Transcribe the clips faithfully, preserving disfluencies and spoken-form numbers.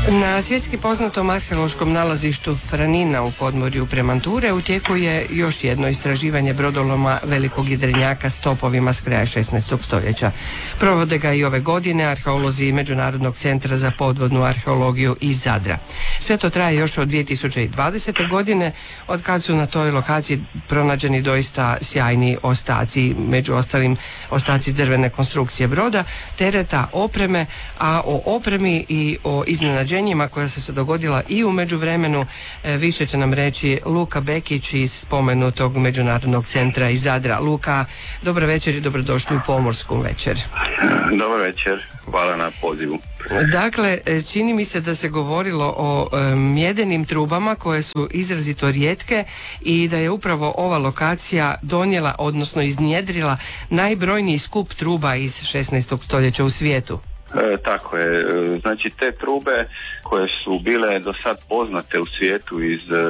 Na svjetski poznatom arheološkom nalazištu Franina u podmorju Premanture u tijeku je još jedno istraživanje brodoloma velikog jedrenjaka s topovima s kraja šesnaestog stoljeća. Provode ga i ove godine arheolozi Međunarodnog centra za podvodnu arheologiju iz Zadra. Sve to traje još od dvije tisuće dvadesete. godine, od kad su na toj lokaciji pronađeni doista sjajni ostaci, među ostalim ostaci drvene konstrukcije broda, tereta, opreme, a o opremi i o iznenađenju koja su se dogodila i u međuvremenu više će nam reći Luka Bekić iz spomenutog Međunarodnog centra iz Zadra. Luka, dobar večer i dobrodošli u Pomorsku večer. Dobar večer, hvala na pozivu. Dakle, čini mi se da se govorilo o e, mjedenim trubama koje su izrazito rijetke i da je upravo ova lokacija donijela, odnosno iznjedrila najbrojniji skup truba iz šesnaestog stoljeća u svijetu. E, tako je, znači te trube koje su bile do sad poznate u svijetu iz, e,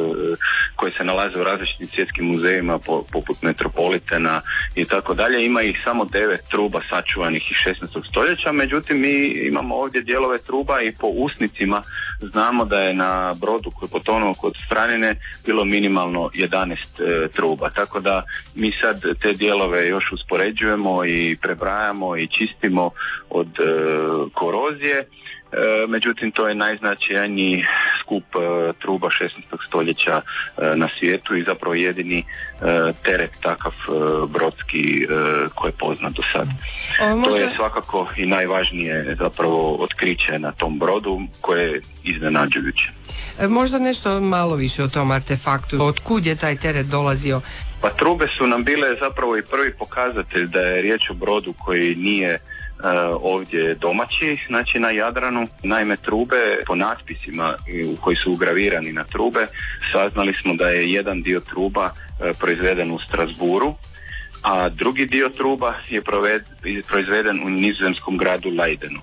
koje se nalaze u različitim svjetskim muzejima po, poput Metropolitana i tako dalje, ima ih samo devet truba sačuvanih iz šesnaestog stoljeća, međutim mi imamo ovdje dijelove truba i po usnicima znamo da je na brodu koji je potonuo kod Franine bilo minimalno jedanaest e, truba, tako da mi sad te dijelove još uspoređujemo i prebrajamo i čistimo od e, korozije, e, međutim to je najznačajniji skup e, truba šesnaestog stoljeća e, na svijetu i zapravo jedini e, teret takav e, brodski e, koji je poznat do sad. O, možda... To je svakako i najvažnije zapravo otkriće na tom brodu koje je iznenađujuće. E, možda nešto malo više o tom artefaktu, otkud je taj teret dolazio? Pa trube su nam bile zapravo i prvi pokazatelj da je riječ o brodu koji nije Uh, ovdje domaći, znači na Jadranu. Naime, trube po natpisima u koji su ugravirani na trube saznali smo da je jedan dio truba uh, proizveden u Strasbourgu, a drugi dio truba je proved, proizveden u nizozemskom gradu Leidenu.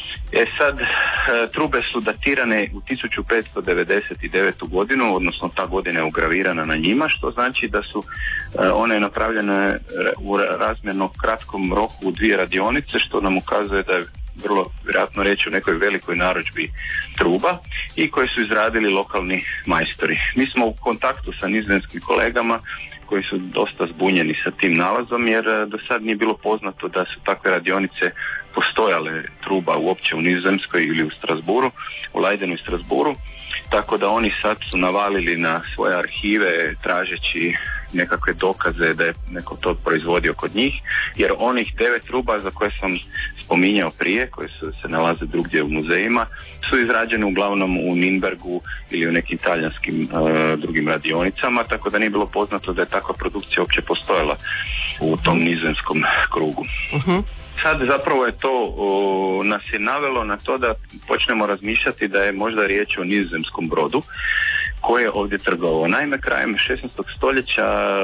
E sad, trube su datirane u tisuću petsto devedeset devetu. godinu, odnosno ta godina je ugravirana na njima, što znači da su one napravljene u razmjerno kratkom roku u dvije radionice, što nam ukazuje da je vrlo vjerojatno reći o nekoj velikoj narudžbi truba i koje su izradili lokalni majstori. Mi smo u kontaktu sa nizozemskim kolegama koji su dosta zbunjeni sa tim nalazom, jer do sad nije bilo poznato da su takve radionice postojale truba uopće u Nizozemskoj ili u Strasbourgu, u Leidenu i Strasbourgu, tako da oni sad su navalili na svoje arhive tražeći nekakve dokaze da je neko to proizvodio kod njih, jer onih devet truba za koje sam spominjao prije, koje su, se nalaze drugdje u muzejima, su izrađene uglavnom u Nürnbergu ili u nekim talijanskim uh, drugim radionicama, tako da nije bilo poznato da je takva produkcija uopće postojala u tom nizozemskom krugu. Uh-huh. Sad zapravo je to o, nas je navelo na to da počnemo razmišljati da je možda riječ o nizozemskom brodu koji je ovdje trgovao. Naime, krajem šesnaestog stoljeća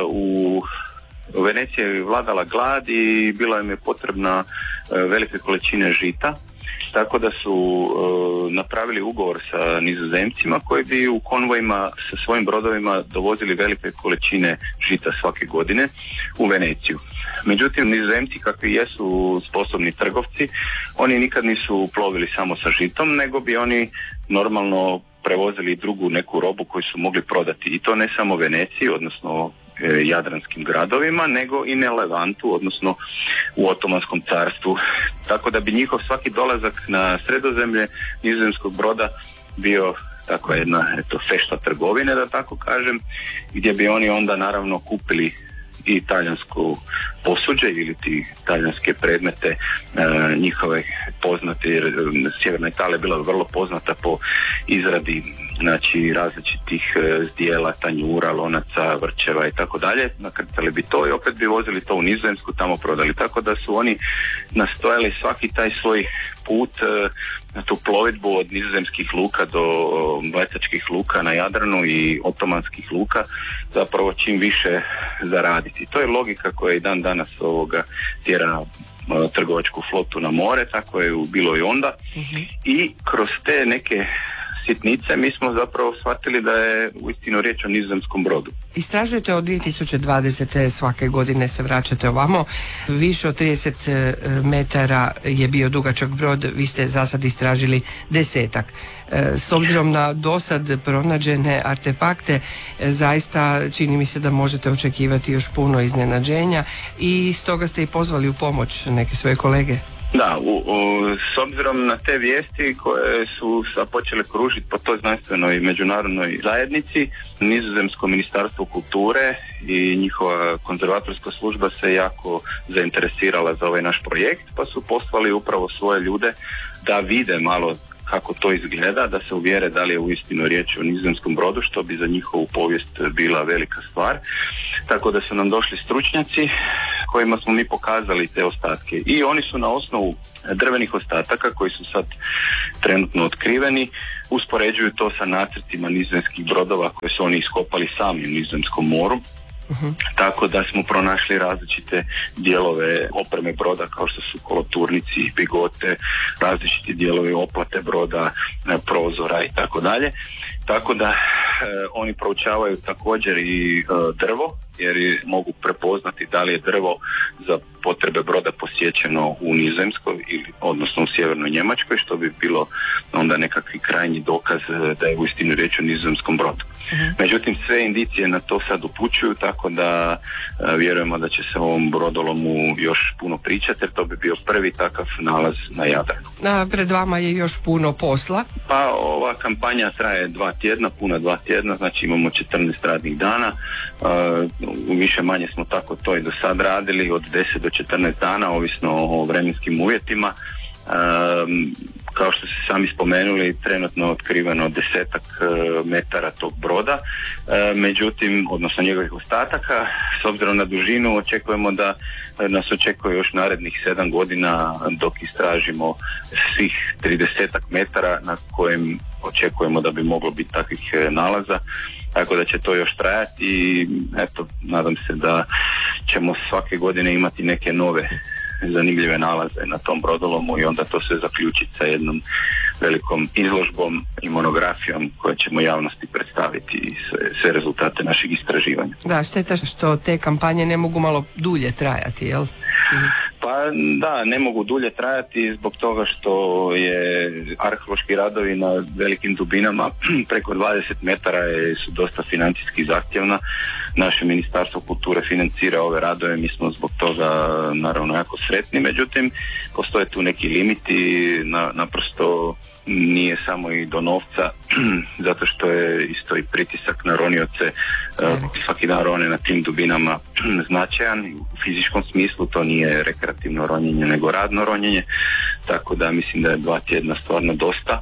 u Veneciji je vladala glad i bila im je potrebna e, velike količine žita, tako da su e, napravili ugovor sa Nizozemcima koji bi u konvojima sa svojim brodovima dovozili velike količine žita svake godine u Veneciju. Međutim, Nizozemci kakvi jesu sposobni trgovci, oni nikad nisu plovili samo sa žitom, nego bi oni normalno prevozili drugu neku robu koju su mogli prodati, i to ne samo Veneciji, odnosno e, jadranskim gradovima, nego i na Levantu, odnosno u Otomanskom carstvu. Tako da bi njihov svaki dolazak na Sredozemlje nizozemskog broda bio tako jedna eto, fešta trgovine, da tako kažem, gdje bi oni onda naravno kupili i talijansko posuđe ili ti talijanske predmete e, njihove poznate, jer Sjeverna Italija je bila vrlo poznata po izradi znači različitih e, zdjela, tanjura, lonaca, vrčeva i tako dalje. Nakrcali bi to i opet bi vozili to u Nizozemsku, tamo prodali. Tako da su oni nastojali svaki taj svoj put e, na tu plovidbu od nizozemskih luka do mletačkih luka na Jadranu i otomanskih luka zapravo čim više zaraditi. To je logika koja i dan danas ovoga tjera trgovačku flotu na more, tako je bilo i onda. Uh-huh. I kroz te neke sitnice mi smo zapravo shvatili da je uistinu riječ o nizozemskom brodu. Istražujete od dvije tisuće dvadesete. svake godine se vraćate ovamo. Više od trideset metara je bio dugačak brod, vi ste za sad istražili desetak. S obzirom na dosad pronađene artefakte, zaista čini mi se da možete očekivati još puno iznenađenja i stoga ste i pozvali u pomoć neke svoje kolege. Da, u, u, s obzirom na te vijesti koje su počele kružiti po toj znanstvenoj međunarodnoj zajednici, Nizozemsko ministarstvo kulture i njihova konzervatorska služba se jako zainteresirala za ovaj naš projekt, pa su poslali upravo svoje ljude da vide malo kako to izgleda, da se uvjere da li je uistinu riječ o nizozemskom brodu, što bi za njihovu povijest bila velika stvar. Tako da su nam došli stručnjaci kojima smo mi pokazali te ostatke i oni su na osnovu drvenih ostataka koji su sad trenutno otkriveni uspoređuju to sa nacrtima nizozemskih brodova koje su oni iskopali sami u Nizozemskom moru. Uh-huh. Tako da smo pronašli različite dijelove opreme broda kao što su koloturnici, bigote, različiti dijelovi oplate broda, prozora i tako dalje. Tako da e, oni proučavaju također i e, drvo, jer mogu prepoznati da li je drvo za potrebe broda posjećeno u Nizozemskoj ili odnosno u sjevernoj Njemačkoj, što bi bilo onda nekakvi krajnji dokaz da je uistinu riječ o nizozemskom brodu. Uh-huh. Međutim, sve indicije na to sad upućuju, tako da e, vjerujemo da će se o ovom brodolomu još puno pričati, jer to bi bio prvi takav nalaz na Jadranu. A pred vama je još puno posla? Pa ova kampanja traje dva tjedna, puna dva tjedna, znači imamo četrnaest radnih dana. U više manje smo tako to i do sad radili, od deset do četrnaest dana, ovisno o vremenskim uvjetima. Um, kao što ste sami spomenuli, trenutno otkriveno desetak uh, metara tog broda, uh, međutim, odnosno njegovih ostataka. S obzirom na dužinu očekujemo da uh, nas očekuje još narednih sedam godina dok istražimo svih tridesetak metara na kojem očekujemo da bi moglo biti takvih uh, nalaza. Tako da će to još trajati i eto, nadam se da ćemo svake godine imati neke nove zanimljive nalaze na tom brodolomu i onda to sve zaključiti sa jednom velikom izložbom i monografijom koje ćemo javnosti predstaviti i sve, sve rezultate naših istraživanja. Da, šteta što te kampanje ne mogu malo dulje trajati, jel? Pa da, ne mogu dulje trajati zbog toga što je arheološki radovi na velikim dubinama preko dvadeset metara je, su dosta financijski zahtjevna. Naše Ministarstvo kulture financira ove radove, mi smo zbog toga naravno jako sretni, međutim postoje tu neki limiti, na, naprosto nije samo i do novca, zato što je isto i pritisak na ronioce, svaki dan rone na tim dubinama značajan, u fizičkom smislu to nije rekreativno ronjenje nego radno ronjenje, tako da mislim da je dva tjedna stvarno dosta,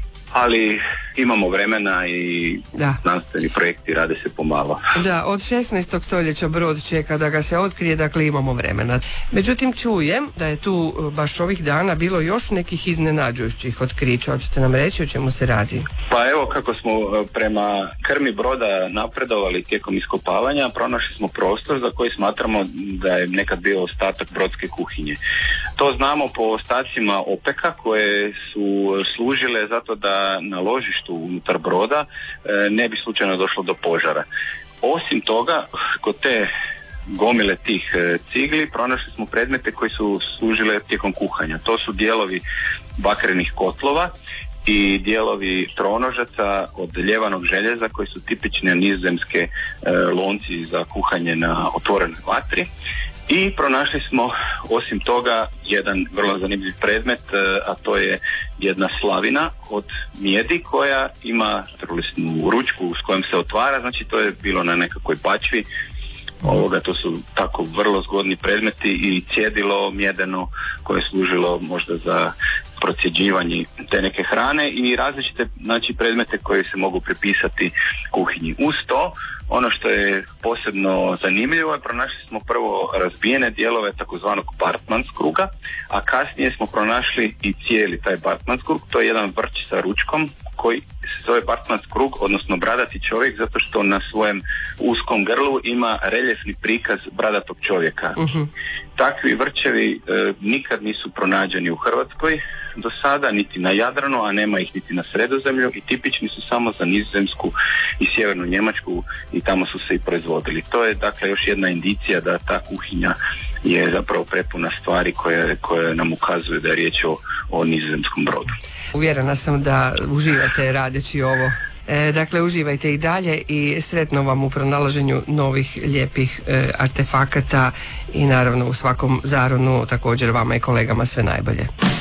ali imamo vremena i da. Znanstveni projekti rade se pomalo. Da, od šesnaestog stoljeća brod čeka da ga se otkrije, dakle imamo vremena. Međutim, čujem da je tu baš ovih dana bilo još nekih iznenađujućih otkrića. Hoćete nam reći o čemu se radi? Pa evo, kako smo prema krmi broda napredovali tijekom iskopavanja, pronašli smo prostor za koji smatramo da je nekad bio ostatak brodske kuhinje. To znamo po ostacima opeka koje su služile zato da na ložištu unutar broda ne bi slučajno došlo do požara. Osim toga, kod te gomile tih cigli pronašli smo predmete koji su služile tijekom kuhanja. To su dijelovi bakrenih kotlova i dijelovi tronožaca od ljevanog željeza koji su tipične nizozemske e, lonci za kuhanje na otvorenoj vatri. I pronašli smo osim toga jedan vrlo zanimljiv predmet, a to je jedna slavina od mijedi koja ima trulesnu ručku s kojom se otvara, znači to je bilo na nekakvoj bačvi. Ovoga, to su tako vrlo zgodni predmeti i cjedilo mjedeno koje je služilo možda za procjeđivanje te neke hrane i različite, znači, predmete koji se mogu pripisati kuhinji. Uz to, ono što je posebno zanimljivo je, pronašli smo prvo razbijene dijelove takozvanog Bartmannskruga, a kasnije smo pronašli i cijeli taj Bartmannskrug, to je jedan vrč sa ručkom koji se zove Bartmans krug, odnosno bradati čovjek, zato što na svojem uskom grlu ima reljefni prikaz bradatog čovjeka. Uh-huh. Takvi vrčevi e, nikad nisu pronađeni u Hrvatskoj do sada, niti na Jadranu, a nema ih niti na Sredozemlju i tipični su samo za Nizozemsku i Sjevernu Njemačku i tamo su se i proizvodili. To je dakle još jedna indicija da ta kuhinja je zapravo prepuna stvari koje, koje nam ukazuju da je riječ o, o nizozemskom brodu. Uvjerena sam da uživate radeći ovo. E, dakle, uživajte i dalje i sretno vam u pronalaženju novih lijepih e, artefakata i naravno u svakom zaronu također vama i kolegama sve najbolje.